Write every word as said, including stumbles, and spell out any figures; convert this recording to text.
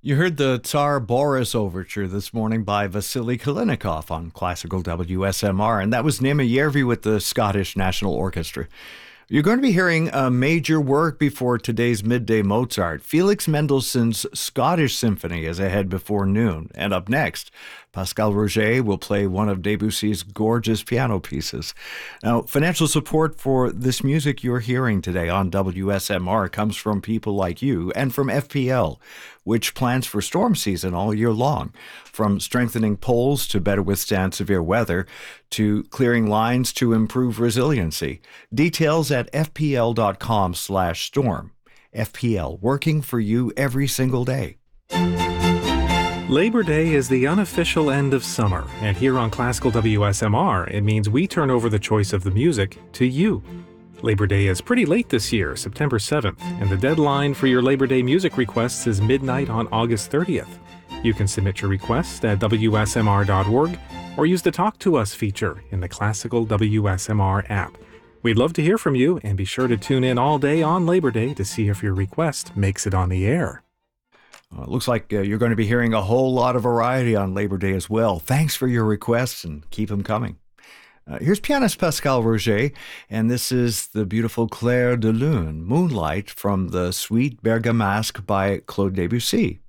You heard the Tsar Boris Overture this morning by Vasily Kalinikov on Classical W S M R, and that was Nema Järvi with the Scottish National Orchestra. You're going to be hearing a major work before today's Midday Mozart. Felix Mendelssohn's Scottish Symphony is ahead before noon. And up next, Pascal Roger will play one of Debussy's gorgeous piano pieces. Now, financial support for this music you're hearing today on W S M R comes from people like you and from F P L, which plans for storm season all year long. From strengthening poles to better withstand severe weather, to clearing lines to improve resiliency. Details at fpl.com slash storm. F P L, working for you every single day. Labor Day is the unofficial end of summer, and here on Classical W S M R, it means we turn over the choice of the music to you. Labor Day is pretty late this year, September seventh, and the deadline for your Labor Day music requests is midnight on August thirtieth. You can submit your request at W S M R dot org or use the Talk to Us feature in the Classical W S M R app. We'd love to hear from you, and be sure to tune in all day on Labor Day to see if your request makes it on the air. Well, it looks like uh, you're going to be hearing a whole lot of variety on Labor Day as well. Thanks for your requests, and keep them coming. Uh, here's pianist Pascal Roger, and this is the beautiful Clair de Lune, Moonlight, from the Suite Bergamasque by Claude Debussy.